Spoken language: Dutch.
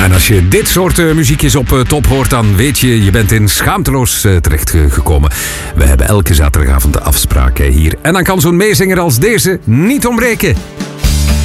En als je dit soort muziekjes op top hoort, dan weet je bent in Schaamteloos terechtgekomen. We hebben elke zaterdagavond de afspraak hier. En dan kan zo'n meezinger als deze niet ontbreken.